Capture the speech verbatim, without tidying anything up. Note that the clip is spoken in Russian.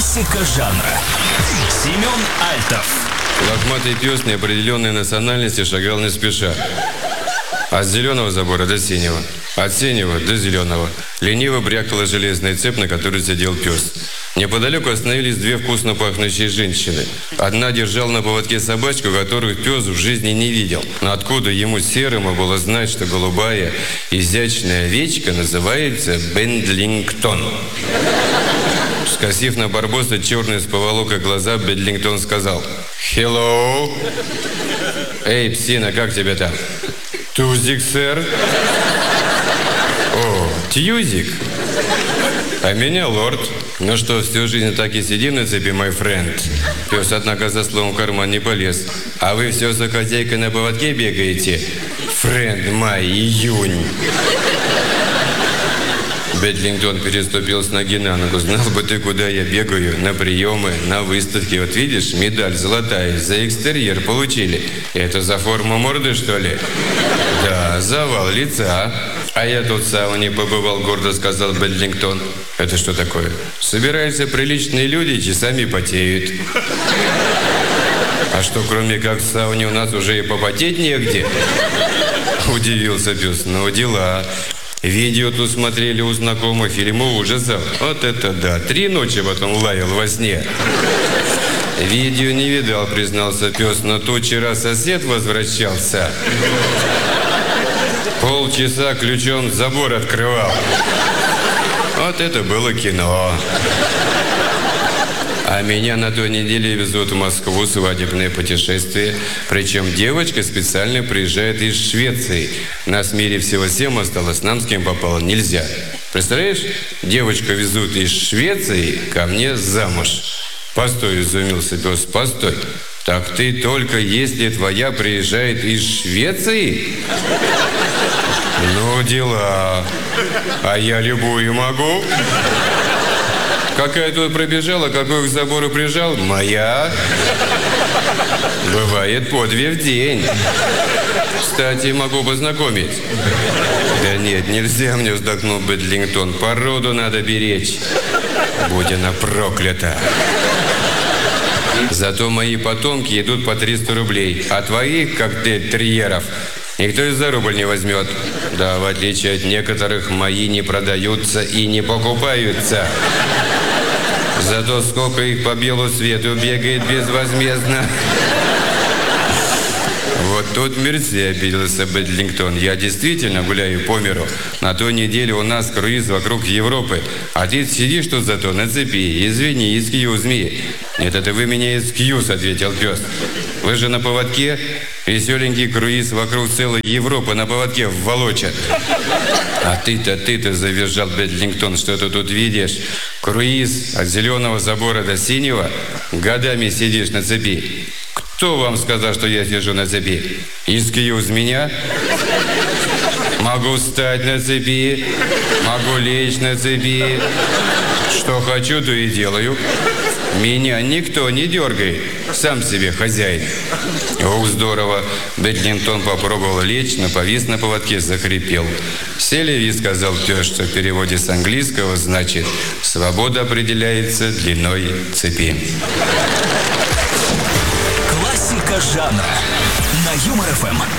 Классика жанра. Семен Альтов. Лохматый пес неопределенной национальности шагал не спеша. От зеленого забора до синего, от синего до зеленого. Лениво брякала железная цепь, на которой сидел пес. Неподалеку остановились две вкусно пахнущие женщины. Одна держала на поводке собачку, которую пес в жизни не видел. Но откуда ему серому было знать, что голубая изящная овечка называется Бедлингтон? Скосив на барбоса черные с поволокой глаза, Бедлингтон сказал: «Hello!» «Эй, псина, как тебя там?» «Тузик, сэр». «О, Тьюзик. А меня лорд». «Ну что, всю жизнь так и сидим на цепи, мой френд?» Пес, однако, за словом в карман не полез. «А вы все за хозяйкой на поводке бегаете? Френд, май, июнь». Бедлингтон переступил с ноги на ногу. «Знал бы ты, куда я бегаю, на приемы, на выставки. Вот видишь, медаль золотая, за экстерьер получили. Это за форму морды, что ли?» «Да, завал лица. А я тут в сауне побывал», гордо сказал Бедлингтон. «Это что такое?» «Собираются приличные люди, часами потеют». «А что, кроме как в сауне, у нас уже и попотеть негде?» Удивился пес. «Ну, дела. Видео тут смотрели у знакомых, фильмов ужасов. Вот это да, три ночи потом лаял во сне». «Видео не видал», признался пес, «но тут вчера сосед возвращался. Полчаса ключом забор открывал. Вот это было кино». «А меня на той неделе везут в Москву, свадебное путешествие. Причем девочка специально приезжает из Швеции. Нас в мире всего семь осталось, нам с кем попало нельзя. Представляешь, девочку везут из Швеции ко мне замуж». «Постой», изумился пес, «постой. Так ты только если твоя приезжает из Швеции?» «Ну, дела. А я любую могу. Какая тут пробежала, какой к забору прижал? Моя. Бывает по две в день. Кстати, могу познакомить». «Да нет, нельзя мне», вздохнул Бедлингтон. «Породу надо беречь. Будь она проклята. Зато мои потомки идут по триста рублей, а твоих, как ты, терьеров, никто и за рубль не возьмет. Да, в отличие от некоторых, мои не продаются и не покупаются. Зато сколько их по белу свету бегает безвозмездно». «Вот тут мерси», обиделся Бедлингтон. «Я действительно гуляю по миру. На той неделе у нас круиз вокруг Европы. А ты сидишь тут зато на цепи. Извини, excuse me». «Нет, это вы меня excuse», ответил пес. «Вы же на поводке. Веселенький круиз вокруг целой Европы на поводке волочат». «А ты-то, ты-то», завизжал Бедлингтон, «что ты тут видишь? Круиз от зеленого забора до синего? Годами сидишь на цепи. Кто вам сказал, что я сижу на цепи? Искьюз меня? Могу встать на цепи, могу лечь на цепи. Что хочу, то и делаю. Меня никто не дергает. Сам себе хозяин». «Ох, здорово». Бедлингтон попробовал лечь, но повис на поводке, захрипел. «Селеви», сказал пес, что в переводе с английского значит «свобода определяется длиной цепи». Классика жанра на Юмор ФМ.